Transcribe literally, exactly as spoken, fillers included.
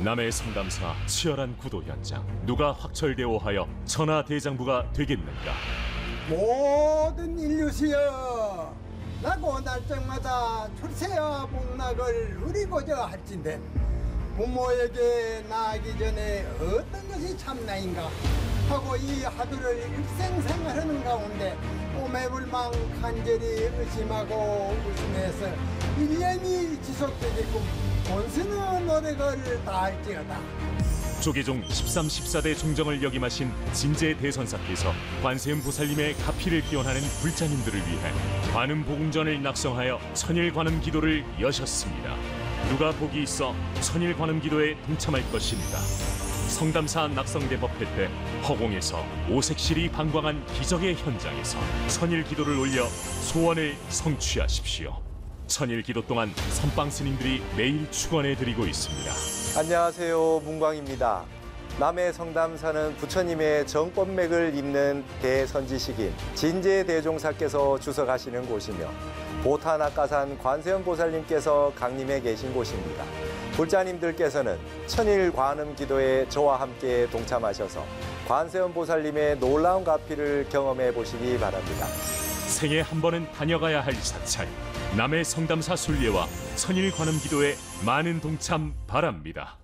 남해 성담사 치열한 구도 현장. 누가 확철대오하여 천하대장부가 되겠는가? 모든 인류시여, 나고 날짜마다 출세와 복락을 누리고자 할진대 부모에게 나아가기 전에 어떤 것이 참나인가 하고 이 하루를 일생생활하는 가운데 오매불망 간절히 의심하고 웃으면서 일 년이 지속되게끔 본스는 노력을 다할지어다. 조계종 십삼, 십사 대 종정을 역임하신 진제 대선사께서 관세음 보살님의 가피를 기원하는 불자님들을 위해 관음복음전을 낙성하여 천일관음 기도를 여셨습니다. 누가 복이 있어 천일관음 기도에 동참할 것인가? 성담사 낙성대법회 때 허공에서 오색실이 방광한 기적의 현장에서 천일 기도를 올려 소원을 성취하십시오. 천일 기도 동안 선방 스님들이 매일 축원해 드리고 있습니다. 안녕하세요, 문광입니다. 남해 성담사는 부처님의 정법맥을 잇는 대선지식인 진제대종사께서 주석하시는 곳이며 보타낙가산 관세음 보살님께서 강림해 계신 곳입니다. 불자님들께서는 천일 관음 기도에 저와 함께 동참하셔서 관세음 보살님의 놀라운 가피를 경험해 보시기 바랍니다. 생애 한 번은 다녀가야 할 사찰, 남해 성담사 순례와 천일 관음 기도에 많은 동참 바랍니다.